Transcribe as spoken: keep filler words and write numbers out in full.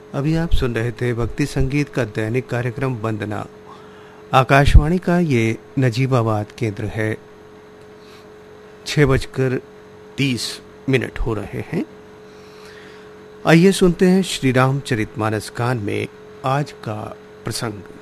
अभी आप सुन रहे थे भक्ति संगीत का दैनिक कार्यक्रम वंदना। आकाशवाणी का ये नजीबाबाद केंद्र है। छह बजकर तीस मिनट हो रहे हैं। आइए सुनते हैं श्री राम चरितमानस गान में आज का प्रसंग।